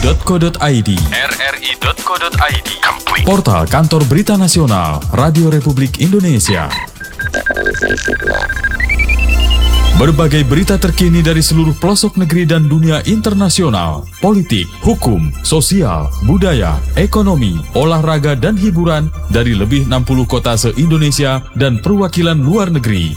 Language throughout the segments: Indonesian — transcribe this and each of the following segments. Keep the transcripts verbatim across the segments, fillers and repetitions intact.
dot co dot i d r r i dot co dot i d Portal Kantor Berita Nasional Radio Republik Indonesia. Berbagai berita terkini dari seluruh pelosok negeri dan dunia internasional, politik, hukum, sosial, budaya, ekonomi, olahraga, dan hiburan dari lebih enam puluh kota se-Indonesia dan perwakilan luar negeri.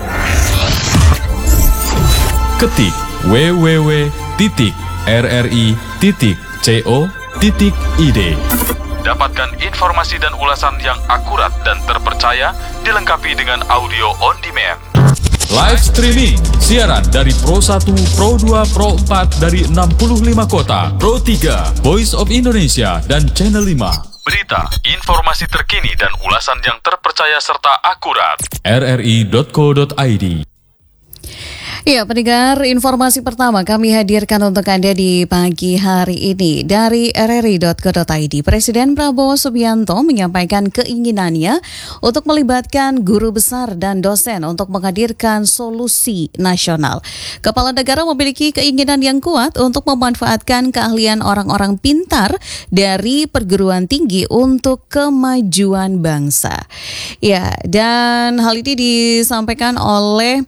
Ketik w w w titik r r i titik co titik i d. Dapatkan informasi dan ulasan yang akurat dan terpercaya, dilengkapi dengan audio on demand. Live streaming, siaran dari Pro satu, Pro dua, Pro empat dari enam puluh lima kota, Pro tiga, Voice of Indonesia, dan Channel lima. Berita, informasi terkini dan ulasan yang terpercaya serta akurat. r r i dot co dot i d. Ya, pendengar, informasi pertama kami hadirkan untuk Anda di pagi hari ini dari r r i dot co dot i d. Presiden Prabowo Subianto menyampaikan keinginannya untuk melibatkan guru besar dan dosen untuk menghadirkan solusi nasional. Kepala negara memiliki keinginan yang kuat untuk memanfaatkan keahlian orang-orang pintar dari perguruan tinggi untuk kemajuan bangsa. Ya, dan hal ini disampaikan oleh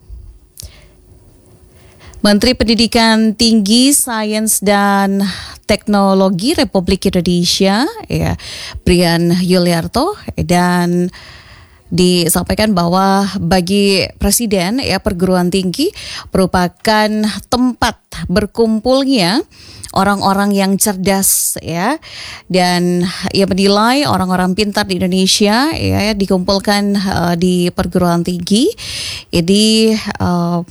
Menteri Pendidikan Tinggi, Sains dan Teknologi Republik Indonesia, ya, Brian Yuliarto, dan disampaikan bahwa bagi Presiden, ya, perguruan tinggi merupakan tempat berkumpulnya orang-orang yang cerdas, ya, dan ia menilai orang-orang pintar di Indonesia, ya, dikumpulkan uh, di perguruan tinggi. Ini uh,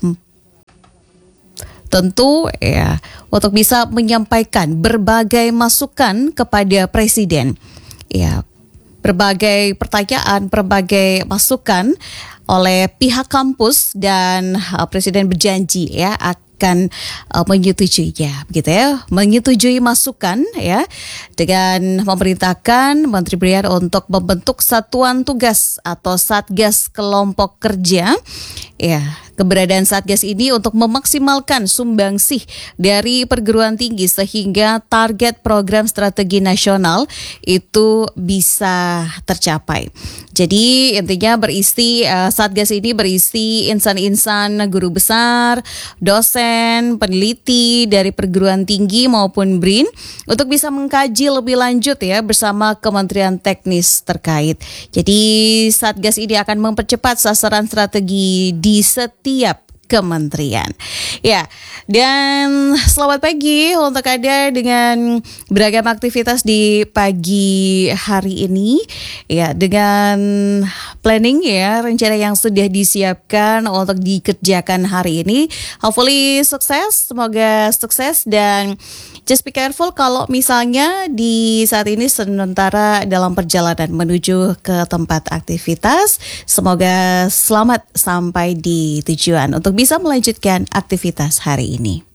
tentu, ya, untuk bisa menyampaikan berbagai masukan kepada Presiden, ya, berbagai pertanyaan, berbagai masukan oleh pihak kampus, dan uh, Presiden berjanji, ya, akan uh, menyetujuinya, begitu ya, menyetujui masukan, ya, dengan memerintahkan Menteri Brian untuk membentuk satuan tugas atau satgas kelompok kerja, ya. Keberadaan Satgas ini untuk memaksimalkan sumbangsih dari perguruan tinggi sehingga target program strategi nasional itu bisa tercapai. Jadi intinya berisi uh, Satgas ini berisi insan-insan guru besar, dosen, peneliti dari perguruan tinggi maupun B R I N untuk bisa mengkaji lebih lanjut, ya, bersama Kementerian Teknis terkait. Jadi Satgas ini akan mempercepat sasaran strategi di setiap tiap kementerian. Ya, dan selamat pagi untuk Anda dengan beragam aktivitas di pagi hari ini. Ya, dengan planning, ya, rencana yang sudah disiapkan untuk dikerjakan hari ini. Hopefully sukses, semoga sukses, dan just be careful kalau misalnya di saat ini sementara dalam perjalanan menuju ke tempat aktivitas. Semoga selamat sampai di tujuan untuk bisa melanjutkan aktivitas hari ini.